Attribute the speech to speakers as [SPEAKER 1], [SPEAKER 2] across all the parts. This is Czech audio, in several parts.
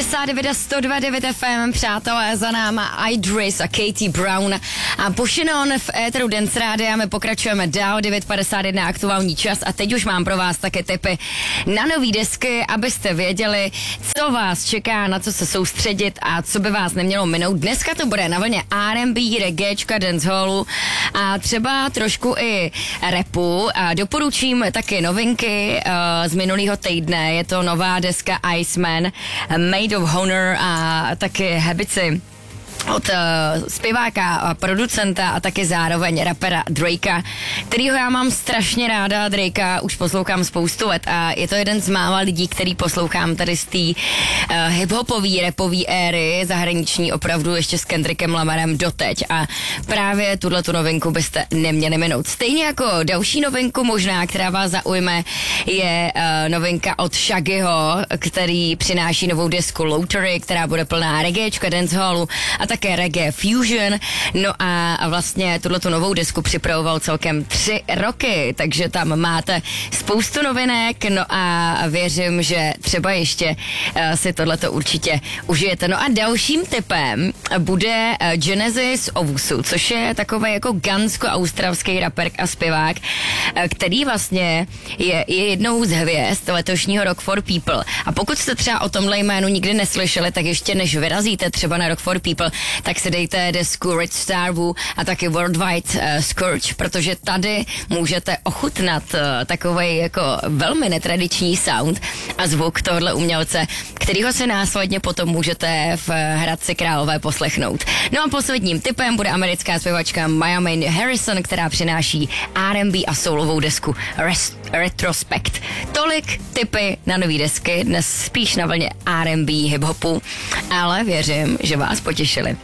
[SPEAKER 1] 99 a 102.9 FM, přátelé, za náma Idris a Katie Brown a Pushinon v éteru Dance Rádia. My pokračujeme dál, 9:51 aktuální čas a teď už mám pro vás také tipy na nový desky, abyste věděli, co vás čeká, na co se soustředit a co by vás nemělo minout. Dneska to bude na vlně R&B, reggaečka, dancehallu a třeba trošku i rapu. A doporučím taky novinky z minulého týdne. Je to nová deska Iceman, Made of Honor a taky Habici od zpěváka a producenta a taky zároveň rapera Drakea, kterýho já mám strašně ráda. Drakea už poslouchám spoustu let a je to jeden z mála lidí, který poslouchám tady z té hip-hopový, rapový éry, zahraniční opravdu ještě s Kendrickem Lamarem doteď a právě tuhletu novinku byste neměli minout. Stejně jako další novinku možná, která vás zaujme, je novinka od Shaggyho, který přináší novou desku Lottery, která bude plná reggaečka, dancehallu a také reggae fusion. No a vlastně tuhletu novou desku připravoval celkem 3 roky, takže tam máte spoustu novinek, no a věřím, že třeba ještě si tohleto určitě užijete. No a dalším tipem bude Genesis Owusu, což je takový jako gansko-australský rapper a zpěvák, který vlastně je jednou z hvězd letošního Rock for People. A pokud jste třeba o tomhle jménu nikdy neslyšeli, tak ještě než vyrazíte třeba na Rock for People, tak si dejte desku Rich Starvu a taky Worldwide Scourge, protože tady můžete ochutnat takovej jako velmi netradiční sound a zvuk tohle umělce, kterýho si následně potom můžete v Hradci Králové poslechnout. No a posledním tipem bude americká zpěvačka Miami Harrison, která přináší R&B a soulovou desku Retrospect. Tolik tipy na nový desky, dnes spíš na vlně R&B hip-hopu, ale věřím, že vás potěšili.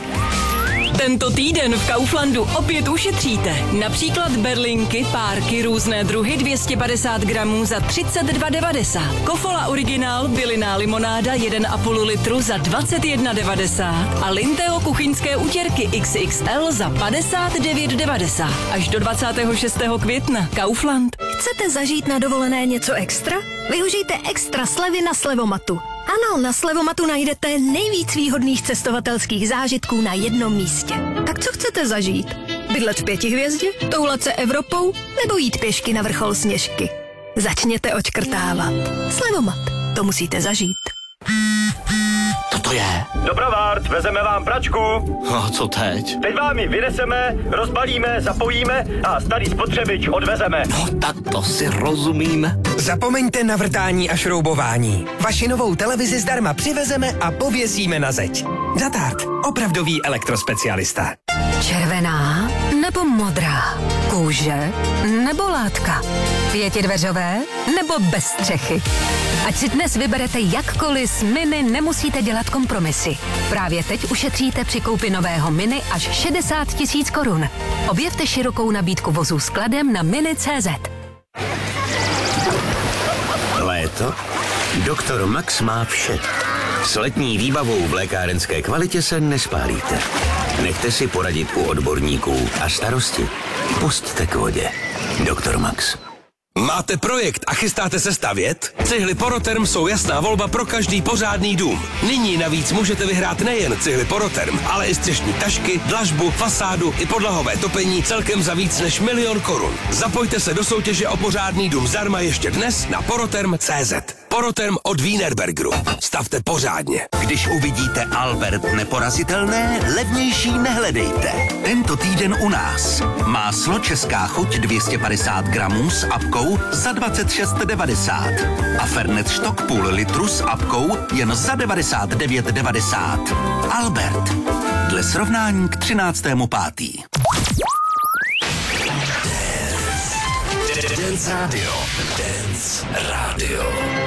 [SPEAKER 2] Tento týden v Kauflandu opět ušetříte. Například berlinky, párky, různé druhy 250 gramů za 32,90. Kofola originál, bylinná limonáda 1,5 litru za 21,90. A Linteo kuchyňské utěrky XXL za 59,90. Až do 26. května. Kaufland.
[SPEAKER 3] Chcete zažít na dovolené něco extra? Využijte extra slevy na Slevomatu. Ano, na Slevomatu najdete nejvíc výhodných cestovatelských zážitků na jednom místě. Tak co chcete zažít? Bydlet v 5 hvězdě? Toulat se Evropou? Nebo jít pěšky na vrchol Sněžky? Začněte odškrtávat. Slevomat. To musíte zažít.
[SPEAKER 4] Co to je?
[SPEAKER 5] Dobrovart, vezeme vám pračku.
[SPEAKER 4] No, co teď?
[SPEAKER 5] Teď vám ji vyneseme, rozbalíme, zapojíme a starý spotřebič odvezeme.
[SPEAKER 4] No, tak to si rozumíme.
[SPEAKER 6] Zapomeňte na vrtání a šroubování. Vaši novou televizi zdarma přivezeme a pověsíme na zeď. Datart, opravdový elektrospecialista.
[SPEAKER 3] Červená nebo modrá? Kůže nebo látka? 5dveřové nebo bez střechy? Ať si dnes vyberete jakkoliv, s Mini nemusíte dělat kompromisy. Právě teď ušetříte při koupi nového Mini až 60 000 korun. Objevte širokou nabídku vozů s kladem na Mini.cz.
[SPEAKER 7] Léto? Doktor Max má vše. S letní výbavou v lékárenské kvalitě se nespálíte. Nechte si poradit u odborníků a starosti pusťte k vodě. Doktor Max.
[SPEAKER 8] Máte projekt a chystáte se stavět? Cihly Poroterm jsou jasná volba pro každý pořádný dům. Nyní navíc můžete vyhrát nejen cihly Poroterm, ale i střešní tašky, dlažbu, fasádu i podlahové topení celkem za víc než 1 000 000 korun. Zapojte se do soutěže o pořádný dům zdarma ještě dnes na poroterm.cz. Poroterm od Wienerbergeru. Stavte pořádně.
[SPEAKER 9] Když uvidíte Albert neporazitelné, levnější nehledejte. Tento týden u nás. Máslo Česká chuť 250 gramů s apkou za 26,90. A Fernet Stock půl litru s apkou jen za 99,90. Albert. Dle srovnání k 13.5.
[SPEAKER 7] Dance Radio. Dance Radio.